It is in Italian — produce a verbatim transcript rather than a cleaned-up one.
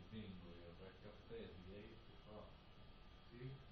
svingo io per caffè, direi che fa. Sì?